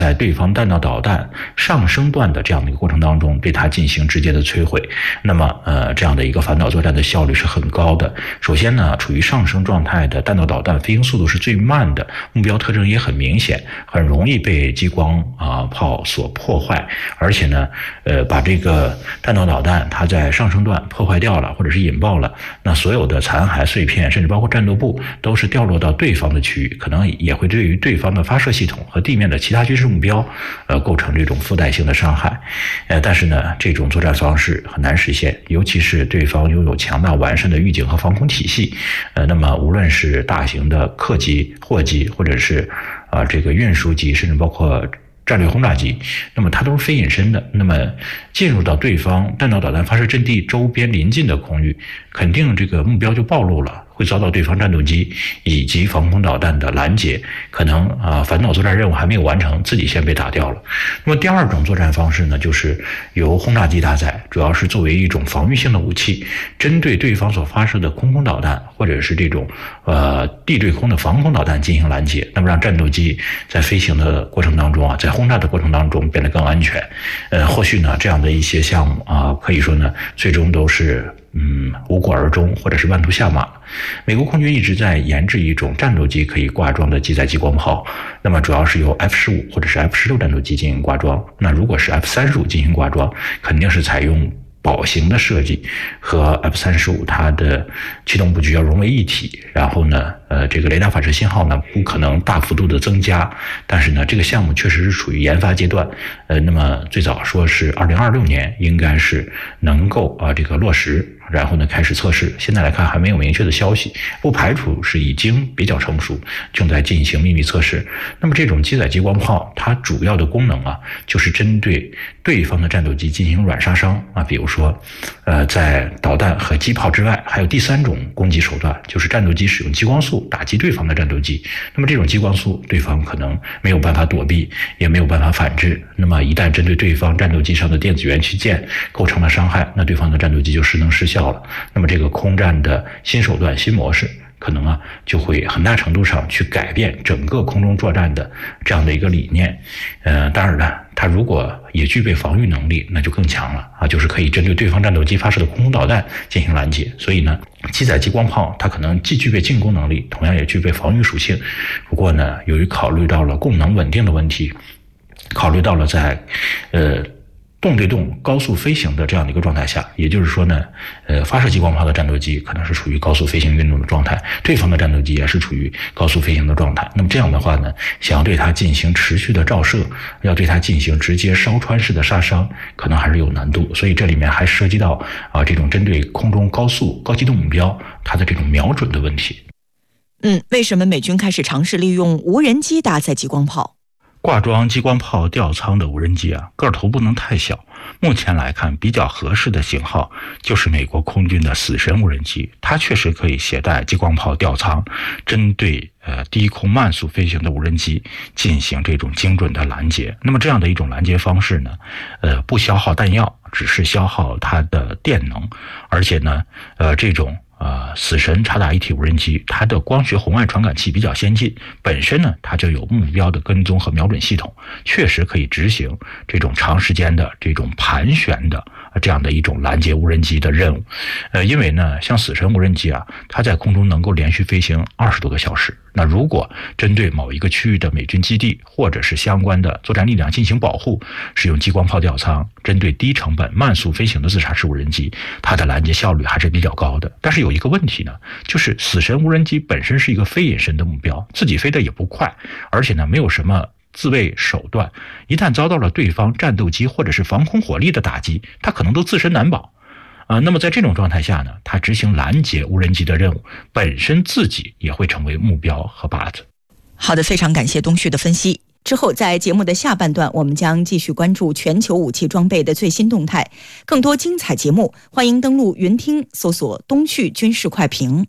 在对方弹道导弹上升段的这样的一个过程当中，对它进行直接的摧毁。那么这样的一个反导作战的效率是很高的。首先呢，处于上升状态的弹道导弹飞行速度是最慢的，目标特征也很明显，很容易被激光炮所破坏。而且呢把这个弹道导弹它在上升段破坏掉了，或者是引爆了，那所有的残骸碎片，甚至包括战斗部，都是掉落到对方的区域，可能也会对于对方的发射系统和地面的其他军事目标构成这种附带性的伤害。但是呢，这种作战方式很难实现，尤其是对方拥有强大完善的预警和防空体系。那么无论是大型的客机、货机，或者是这个运输机，甚至包括战略轰炸机，那么它都是非隐身的。那么进入到对方弹道导弹发射阵地周边临近的空域，肯定这个目标就暴露了，会遭到对方战斗机以及防空导弹的拦截，可能反导作战任务还没有完成，自己先被打掉了。那么第二种作战方式呢，就是由轰炸机搭载，主要是作为一种防御性的武器，针对对方所发射的空空导弹或者是这种地对空的防空导弹进行拦截，那么让战斗机在飞行的过程当中在轰炸的过程当中变得更安全。后续呢，这样的一些项目可以说呢，最终都是无果而终，或者是半途下马。美国空军一直在研制一种战斗机可以挂装的机载激光炮，那么主要是由 F-15或者是 F-16战斗机进行挂装。那如果是 F-35进行挂装，肯定是采用保型的设计，和 F-35它的驱动布局要融为一体。然后呢这个雷达反射信号呢不可能大幅度的增加，但是呢这个项目确实是处于研发阶段。那么最早说是2026年应该是能够这个落实，然后呢开始测试。现在来看还没有明确的消息，不排除是已经比较成熟，正在进行秘密测试。那么这种机载激光炮它主要的功能就是针对对方的战斗机进行软杀伤比如说在导弹和机炮之外，还有第三种攻击手段，就是战斗机使用激光束打击对方的战斗机。那么这种激光束对方可能没有办法躲避，也没有办法反制。那么一旦针对对方战斗机上的电子元器件构成了伤害，那对方的战斗机就失能失效了。那么这个空战的新手段、新模式，可能就会很大程度上去改变整个空中作战的这样的一个理念。当然了，它如果也具备防御能力，那就更强了就是可以针对对方战斗机发射的空中导弹进行拦截。所以呢，机载激光炮它可能既具备进攻能力，同样也具备防御属性。不过呢，由于考虑到了供能稳定的问题，考虑到了在动对动高速飞行的这样的一个状态下，也就是说呢发射激光炮的战斗机可能是处于高速飞行运动的状态，对方的战斗机也是处于高速飞行的状态。那么这样的话呢，想要对它进行持续的照射，要对它进行直接烧穿式的杀伤，可能还是有难度。所以这里面还涉及到这种针对空中高速高机动目标它的这种瞄准的问题。 为什么美军开始尝试利用无人机搭载激光炮？ 挂装激光炮吊舱的无人机个头不能太小。目前来看比较合适的型号就是美国空军的死神无人机，它确实可以携带激光炮吊舱，针对低空慢速飞行的无人机进行这种精准的拦截。那么这样的一种拦截方式呢不消耗弹药，只是消耗它的电能。而且呢这种死神察打一体无人机，它的光学红外传感器比较先进，本身呢它就有目标的跟踪和瞄准系统，确实可以执行这种长时间的这种盘旋的这样的一种拦截无人机的任务。因为呢像死神无人机它在空中能够连续飞行20多个小时。那如果针对某一个区域的美军基地或者是相关的作战力量进行保护，使用激光炮吊舱，针对低成本慢速飞行的自杀式无人机，它的拦截效率还是比较高的。但是有一个问题呢，就是死神无人机本身是一个非隐身的目标，自己飞得也不快，而且呢没有什么自卫手段，一旦遭到了对方战斗机或者是防空火力的打击，它可能都自身难保。那么在这种状态下呢，它执行拦截无人机的任务，本身自己也会成为目标和靶子。 好的，非常感谢东旭的分析。之后在节目的下半段，我们将继续关注全球武器装备的最新动态。更多精彩节目，欢迎登录云听搜索东旭军事快评。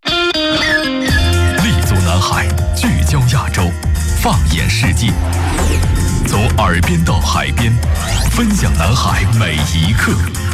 立足南海，聚焦亚洲，放眼世界，从耳边到海边，分享南海每一刻。